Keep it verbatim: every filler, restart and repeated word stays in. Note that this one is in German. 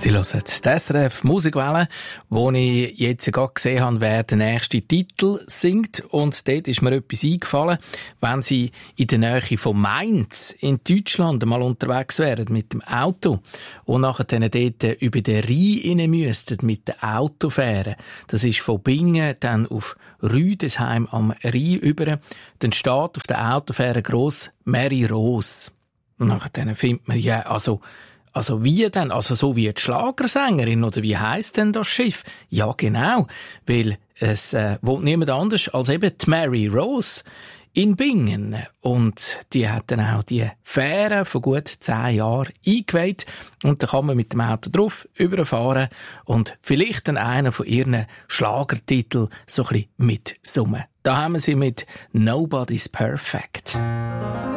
Sie hören die S R F Musikwelle, wo ich jetzt gerade gesehen habe, wer den nächsten Titel singt. Und dort ist mir etwas eingefallen, wenn Sie in der Nähe von Mainz in Deutschland mal unterwegs wären mit dem Auto und nachher dann dort über den Rhein rein müssten mit der Autofähre. Das ist von Bingen dann auf Rüdesheim am Rhein über. Dann steht auf der Autofähre gross Mary Rose. Und nachher dann findet man, ja, also, Also wie denn? Also so wie die Schlagersängerin oder wie heisst denn das Schiff? Ja genau, weil es äh, will niemand anders als eben die Mary Rose in Bingen. Und die hat dann auch die Fähre von gut zehn Jahren eingeweiht. Und da kann man mit dem Auto drauf überfahren und vielleicht dann einen von ihren Schlagertiteln so ein bisschen mitsummen. Da haben wir sie mit Nobody's Perfect.